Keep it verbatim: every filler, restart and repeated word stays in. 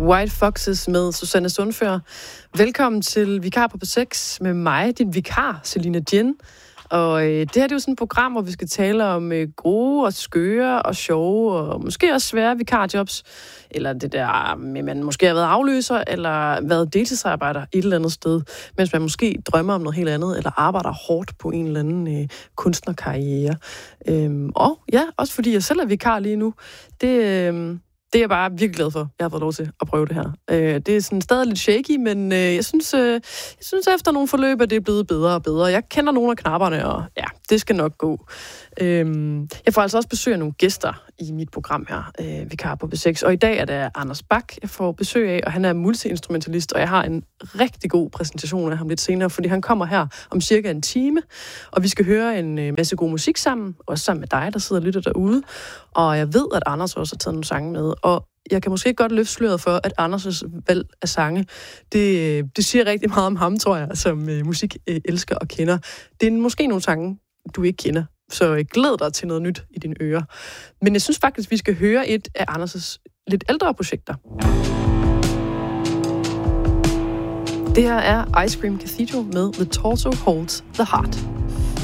White Foxes med Susanne Sundfør. Velkommen til Vikar på P seks med mig, din vikar, Selina Djen. Og øh, det her det er jo sådan et program, hvor vi skal tale om øh, gode og skøre og sjove og måske også svære vikarjobs. Eller det der med, man måske har været afløser eller været deltidsarbejder et eller andet sted, mens man måske drømmer om noget helt andet eller arbejder hårdt på en eller anden øh, kunstnerkarriere. Øhm, og ja, også fordi jeg selv er vikar lige nu. Det... Øh, Det er jeg bare virkelig glad for, jeg har fået lov til at prøve det her. Øh, det er sådan stadig lidt shaky, men øh, jeg synes, øh, jeg synes efter nogle forløb, at det er blevet bedre og bedre. Jeg kender nogle af knapperne, og ja, det skal nok gå. Øh, jeg får altså også besøg af nogle gæster i mit program her, øh, Vikar på P seks. Og i dag er det Anders Bak, jeg får besøg af, og han er multi-instrumentalist, og jeg har en rigtig god præsentation af ham lidt senere, fordi han kommer her om cirka en time, og vi skal høre en øh, masse god musik sammen, også sammen med dig, der sidder og lytter derude. Og jeg ved, at Anders også har taget nogle sange med, og jeg kan måske godt løfte sløret for, at Anders' valg af sange, det, det siger rigtig meget om ham, tror jeg, som øh, musik øh, elsker og kender. Det er måske nogle sange, du ikke kender, så øh, glæd dig til noget nyt i dine ører. Men jeg synes faktisk, vi skal høre et af Anders' lidt ældre projekter. Det her er Ice Cream Cathedral med The Torso Holds the Heart.